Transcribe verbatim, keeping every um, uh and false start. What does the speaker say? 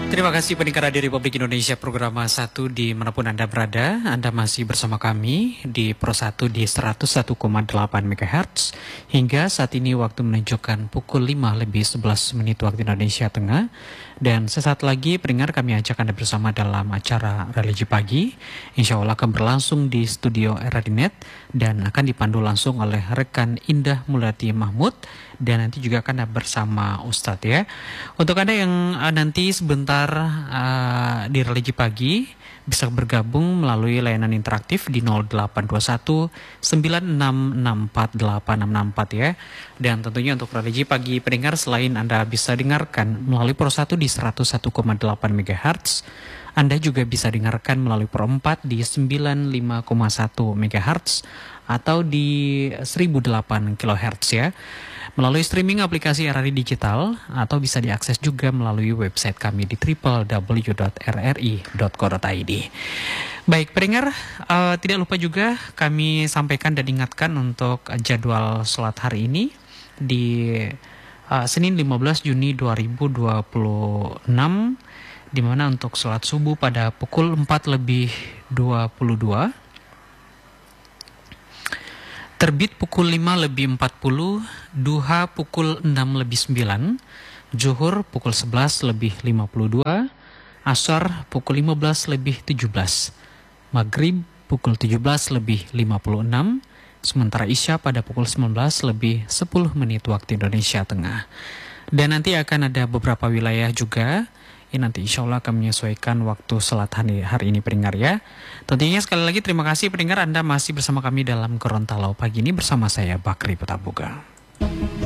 Terima kasih pendengar Radio Republik Indonesia program satu dimanapun Anda berada. Anda masih bersama kami di Pro satu di seratus satu koma delapan megahertz. Hingga saat ini waktu menunjukkan pukul lima lebih sebelas menit waktu Indonesia Tengah. Dan sesaat lagi pendengar kami ajak Anda bersama dalam acara Religi Pagi. Insya Allah akan berlangsung di studio Eradinet dan akan dipandu langsung oleh rekan Indah Mulati Mahmud. Dan nanti juga akan bersama Ustadz ya. Untuk Anda yang uh, nanti sebentar uh, di Religi Pagi bisa bergabung melalui layanan interaktif di nol delapan dua satu sembilan enam enam empat delapan enam enam empat ya. Dan tentunya untuk Religi Pagi pendengar selain Anda bisa dengarkan melalui Pro satu di seratus satu koma delapan megahertz, Anda juga bisa dengarkan melalui Pro empat di sembilan puluh lima koma satu megahertz atau di seribu delapan kilohertz ya. Melalui streaming aplikasi R R I Digital atau bisa diakses juga melalui website kami di w w w dot r r i dot co dot i d. Baik pendengar, uh, tidak lupa juga kami sampaikan dan ingatkan untuk jadwal sholat hari ini di uh, Senin lima belas Juni dua ribu dua puluh enam, di mana untuk sholat subuh pada pukul empat lebih dua puluh dua, terbit pukul lima lebih empat puluh, duha pukul enam lebih sembilan, zuhur pukul sebelas lebih lima puluh dua, asar pukul lima belas lebih tujuh belas, maghrib pukul tujuh belas lebih lima puluh enam, sementara isya pada pukul sembilan belas lebih sepuluh menit waktu Indonesia Tengah. Dan nanti akan ada beberapa wilayah juga. Ini nanti insya Allah akan menyesuaikan waktu sholat hari, hari ini pendengar ya. Tentunya sekali lagi terima kasih pendengar Anda masih bersama kami dalam Gorontalo pagi ini bersama saya Bakri Petabuga.